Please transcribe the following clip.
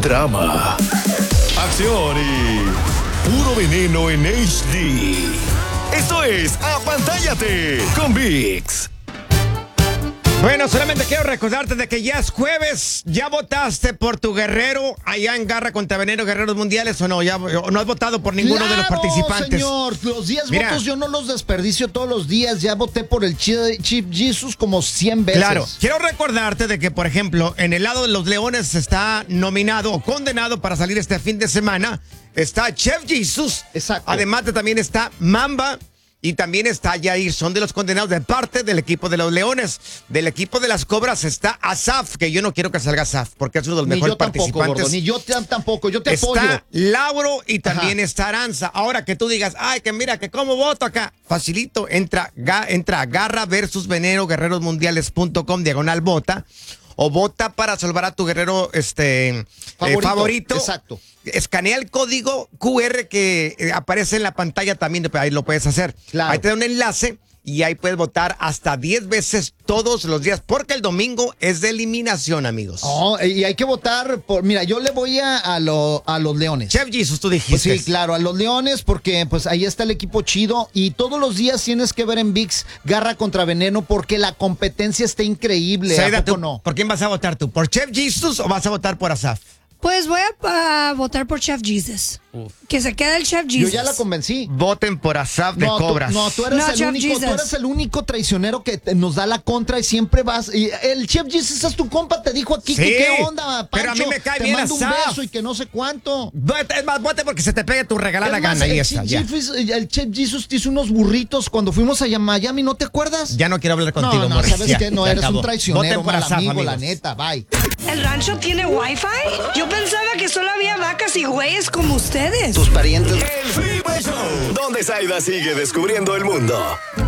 drama, acción y puro veneno en HD. Esto es Apantállate con VIX. Bueno, solamente quiero recordarte de que ya es jueves. ¿Ya votaste por tu guerrero allá en Garra contra Veneno, Guerreros Mundiales o no? ¿O no has votado por ninguno de los participantes? Señor, los 10 votos yo no los desperdicio todos los días. Ya voté por el Chief Jesus como 100 veces. Claro, quiero recordarte de que, por ejemplo, en el lado de los Leones está nominado o condenado para salir este fin de semana. Está Chef Jesus. Exacto. Además también está Mamba. Y también está Yair, son de los condenados de parte del equipo de los Leones. Del equipo de las Cobras está Asaf, que yo no quiero que salga Asaf, porque es uno de los mejores participantes. Gordo, ni yo tampoco, yo te apoyo. Está Lauro y también está Aranza. Ahora que tú digas, ay, que mira, que cómo voto acá. Facilito, entra a Garra versus Veneno, guerrerosmundiales.com/vota. O vota para salvar a tu guerrero favorito. Exacto. Escanea el código QR que aparece en la pantalla también, ahí lo puedes hacer. Claro. Ahí te da un enlace y ahí puedes votar hasta 10 veces todos los días, porque el domingo es de eliminación, amigos. Oh, y hay que votar por... Mira, yo le voy a los Leones. Chef Jesus, tú dijiste. Pues sí, claro, a los Leones, porque pues ahí está el equipo chido y todos los días tienes que ver en VIX Garra contra Veneno porque la competencia está increíble. Saida, ¿A poco no? ¿Por quién vas a votar tú? ¿Por Chef Jesus o vas a votar por Asaf? Pues voy a votar por Chef Jesus. Que se quede el Chef Jesus. Yo ya la convencí. Voten por Asaf de Cobras. Tú eres el único traicionero que nos da la contra y siempre vas. Y el Chef Jesus es tu compa, te dijo aquí Sí, que qué onda, Pancho. pero a mí me cae te bien mando un Asaf. beso y que no sé cuánto. Es más, vote porque se te pegue tu regalada Es más, gana y el esa, ya. el Chef Jesus te hizo unos burritos cuando fuimos a Miami, ¿no te acuerdas? Ya no quiero hablar contigo, No, Morris. ¿sabes Ya, qué? No, se eres acabó. un traicionero, Voten por mal Asaf, amigo, la amigos. neta, bye. ¿El rancho tiene Wi-Fi? Yo pensaba que solo había vacas y güeyes como ustedes. Tus parientes. El Freeway Show, donde Saida sigue descubriendo el mundo.